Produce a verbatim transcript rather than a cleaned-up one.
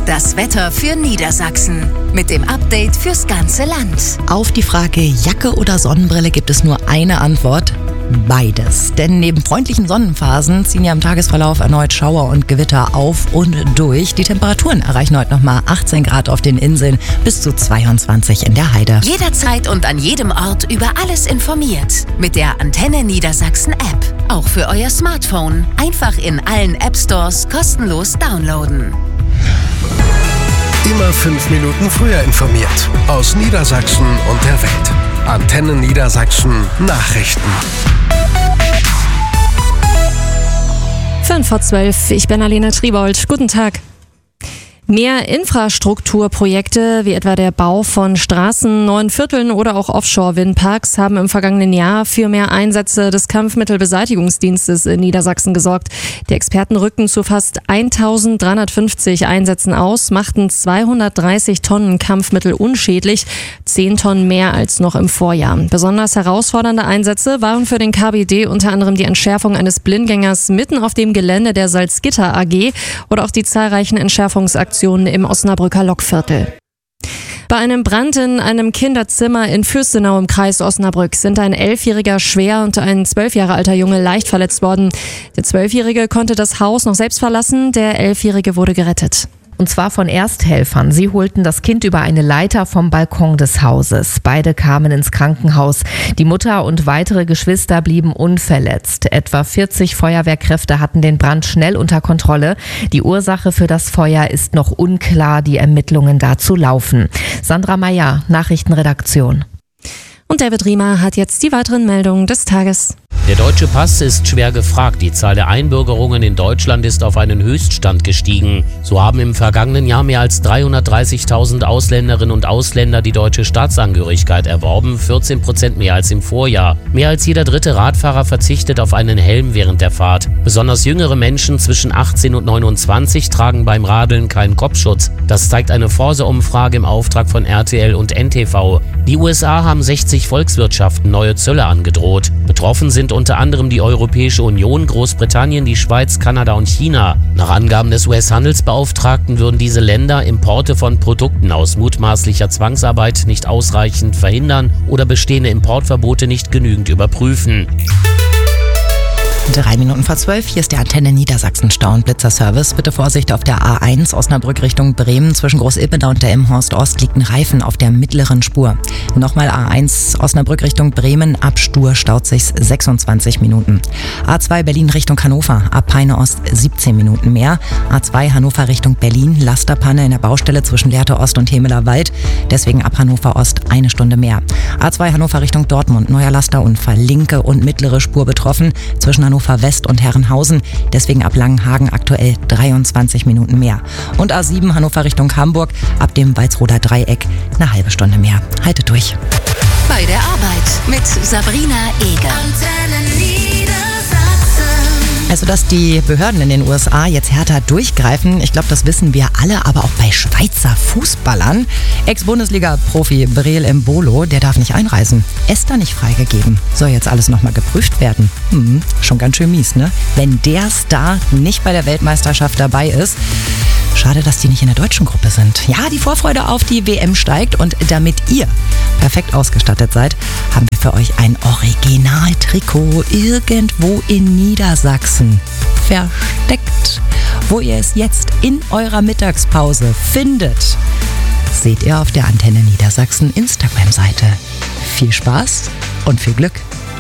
Das Wetter für Niedersachsen mit dem Update fürs ganze Land. Auf die Frage Jacke oder Sonnenbrille gibt es nur eine Antwort. Beides. Denn neben freundlichen Sonnenphasen ziehen ja im Tagesverlauf erneut Schauer und Gewitter auf und durch. Die Temperaturen erreichen heute nochmal achtzehn Grad auf den Inseln bis zu zweiundzwanzig in der Heide. Jederzeit und an jedem Ort über alles informiert. Mit der Antenne Niedersachsen App. Auch für euer Smartphone. Einfach in allen App Stores kostenlos downloaden. Immer fünf Minuten früher informiert. Aus Niedersachsen und der Welt. Antenne Niedersachsen Nachrichten. Fünf vor zwölf, ich bin Alena Triebold. Guten Tag. Mehr Infrastrukturprojekte, wie etwa der Bau von Straßen, neuen Vierteln oder auch Offshore-Windparks, haben im vergangenen Jahr für mehr Einsätze des Kampfmittelbeseitigungsdienstes in Niedersachsen gesorgt. Die Experten rückten zu fast eintausenddreihundertfünfzig Einsätzen aus, machten zweihundertdreißig Tonnen Kampfmittel unschädlich, zehn Tonnen mehr als noch im Vorjahr. Besonders herausfordernde Einsätze waren für den K B D unter anderem die Entschärfung eines Blindgängers mitten auf dem Gelände der Salzgitter A G oder auch die zahlreichen Entschärfungsaktionen im Osnabrücker Lokviertel. Bei einem Brand in einem Kinderzimmer in Fürstenau im Kreis Osnabrück sind ein Elfjähriger schwer und ein zwölf Jahre alter Junge leicht verletzt worden. Der Zwölfjährige konnte das Haus noch selbst verlassen, der Elfjährige wurde gerettet. Und zwar von Ersthelfern. Sie holten das Kind über eine Leiter vom Balkon des Hauses. Beide kamen ins Krankenhaus. Die Mutter und weitere Geschwister blieben unverletzt. Etwa vierzig Feuerwehrkräfte hatten den Brand schnell unter Kontrolle. Die Ursache für das Feuer ist noch unklar. Die Ermittlungen dazu laufen. Sandra Meyer, Nachrichtenredaktion. Und David Riemer hat jetzt die weiteren Meldungen des Tages. Der deutsche Pass ist schwer gefragt. Die Zahl der Einbürgerungen in Deutschland ist auf einen Höchststand gestiegen. So haben im vergangenen Jahr mehr als dreihundertdreißigtausend Ausländerinnen und Ausländer die deutsche Staatsangehörigkeit erworben, vierzehn Prozent mehr als im Vorjahr. Mehr als jeder dritte Radfahrer verzichtet auf einen Helm während der Fahrt. Besonders jüngere Menschen zwischen achtzehn und neunundzwanzig tragen beim Radeln keinen Kopfschutz. Das zeigt eine Forsa-Umfrage im Auftrag von R T L und N T V. Die U S A haben sechzig Volkswirtschaften neue Zölle angedroht. Betroffen sind unter anderem die Europäische Union, Großbritannien, die Schweiz, Kanada und China. Nach Angaben des U S-Handelsbeauftragten würden diese Länder Importe von Produkten aus mutmaßlicher Zwangsarbeit nicht ausreichend verhindern oder bestehende Importverbote nicht genügend überprüfen. Drei Minuten vor zwölf, hier ist der Antenne Niedersachsen Stau- und Blitzerservice. Bitte Vorsicht auf der A eins Osnabrück Richtung Bremen. Zwischen Groß-Ilmenau und der Imhorst Ost liegt ein Reifen auf der mittleren Spur. Nochmal A eins Osnabrück Richtung Bremen, ab Stur staut sich's sechsundzwanzig Minuten. A zwei Berlin Richtung Hannover, ab Peine Ost siebzehn Minuten mehr. A zwei Hannover Richtung Berlin, Lasterpanne in der Baustelle zwischen Lehrte Ost und Hemeler Wald. Deswegen ab Hannover Ost eine Stunde mehr. A zwei Hannover Richtung Dortmund, neuer Lasterunfall, linke und mittlere Spur betroffen. Zwischen Hannover West und Herrenhausen, deswegen ab Langenhagen aktuell dreiundzwanzig Minuten mehr. Und A sieben Hannover Richtung Hamburg, ab dem Walsroder Dreieck eine halbe Stunde mehr. Haltet durch. Bei der Arbeit mit Sabrina Eger. Also, dass die Behörden in den U S A jetzt härter durchgreifen, ich glaube, das wissen wir alle, aber auch bei Schweizer Fußballern. Ex-Bundesliga-Profi Breel Embolo, der darf nicht einreisen. Esther nicht freigegeben. Soll jetzt alles nochmal geprüft werden. Hm, schon ganz schön mies, ne? Wenn der Star nicht bei der Weltmeisterschaft dabei ist. Schade, dass die nicht in der deutschen Gruppe sind. Ja, die Vorfreude auf die W M steigt und damit ihr perfekt ausgestattet seid, haben wir für euch ein Original-Trikot irgendwo in Niedersachsen versteckt. Wo ihr es jetzt in eurer Mittagspause findet, seht ihr auf der Antenne Niedersachsen Instagram-Seite. Viel Spaß und viel Glück!